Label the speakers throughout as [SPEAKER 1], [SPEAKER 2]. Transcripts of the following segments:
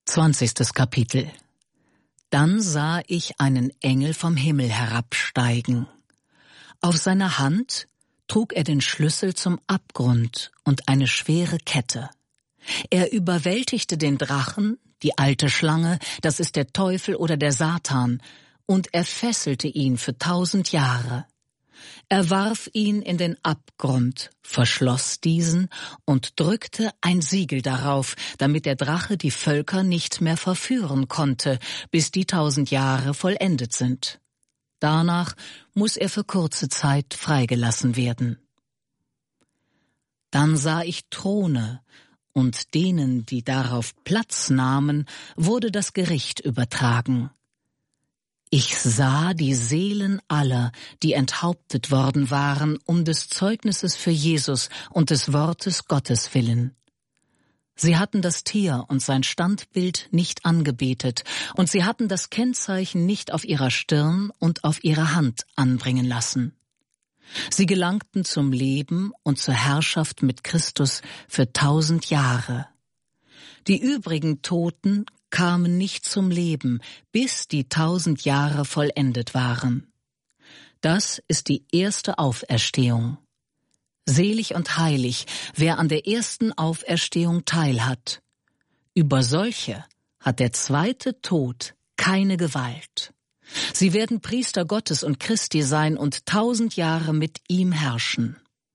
[SPEAKER 1] 20. Kapitel. Dann sah ich einen Engel vom Himmel herabsteigen. Auf seiner Hand trug er den Schlüssel zum Abgrund und eine schwere Kette. Er überwältigte den Drachen, die alte Schlange, das ist der Teufel oder der Satan, und er fesselte ihn für 1000 Jahre. Er warf ihn in den Abgrund, verschloss diesen und drückte ein Siegel darauf, damit der Drache die Völker nicht mehr verführen konnte, bis die 1000 Jahre vollendet sind. Danach muss er für kurze Zeit freigelassen werden. Dann sah ich Throne, und denen, die darauf Platz nahmen, wurde das Gericht übertragen. Ich sah die Seelen aller, die enthauptet worden waren, um des Zeugnisses für Jesus und des Wortes Gottes willen. Sie hatten das Tier und sein Standbild nicht angebetet, und sie hatten das Kennzeichen nicht auf ihrer Stirn und auf ihrer Hand anbringen lassen. Sie gelangten zum Leben und zur Herrschaft mit Christus für 1000 Jahre. Die übrigen Toten kamen nicht zum Leben, bis die 1000 Jahre vollendet waren. Das ist die erste Auferstehung. Selig und heilig, wer an der ersten Auferstehung teilhat. Über solche hat der zweite Tod keine Gewalt. Sie werden Priester Gottes und Christi sein und 1000 Jahre mit ihm herrschen.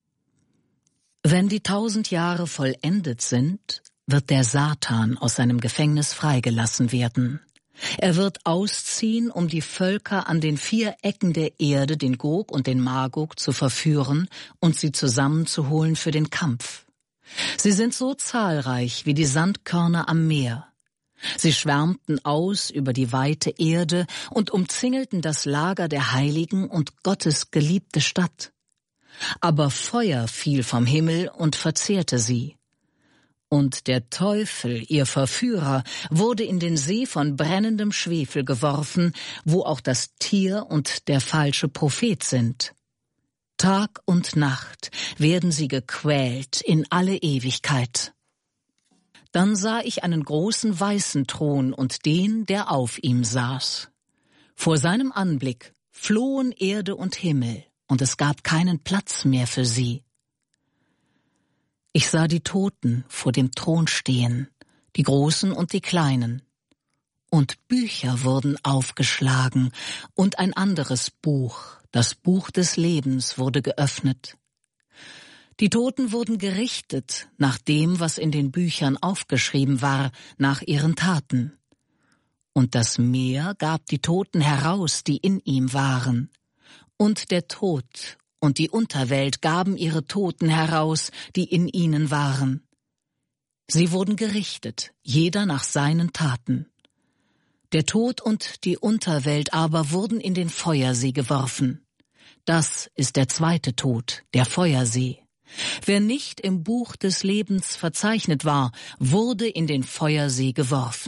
[SPEAKER 1] Wenn die 1000 Jahre vollendet sind, wird der Satan aus seinem Gefängnis freigelassen werden. Er wird ausziehen, um die Völker an den 4 Ecken der Erde, den Gog und den Magog, zu verführen und sie zusammenzuholen für den Kampf. Sie sind so zahlreich wie die Sandkörner am Meer. Sie schwärmten aus über die weite Erde und umzingelten das Lager der Heiligen und Gottes geliebte Stadt. Aber Feuer fiel vom Himmel und verzehrte sie. Und der Teufel, ihr Verführer, wurde in den See von brennendem Schwefel geworfen, wo auch das Tier und der falsche Prophet sind. Tag und Nacht werden sie gequält in alle Ewigkeit. Dann sah ich einen großen weißen Thron und den, der auf ihm saß. Vor seinem Anblick flohen Erde und Himmel, und es gab keinen Platz mehr für sie. Ich sah die Toten vor dem Thron stehen, die Großen und die Kleinen. Und Bücher wurden aufgeschlagen, und ein anderes Buch, das Buch des Lebens, wurde geöffnet. Die Toten wurden gerichtet nach dem, was in den Büchern aufgeschrieben war, nach ihren Taten. Und das Meer gab die Toten heraus, die in ihm waren. Und der Tod und die Unterwelt gaben ihre Toten heraus, die in ihnen waren. Sie wurden gerichtet, jeder nach seinen Taten. Der Tod und die Unterwelt aber wurden in den Feuersee geworfen. Das ist der zweite Tod, der Feuersee. Wer nicht im Buch des Lebens verzeichnet war, wurde in den Feuersee geworfen.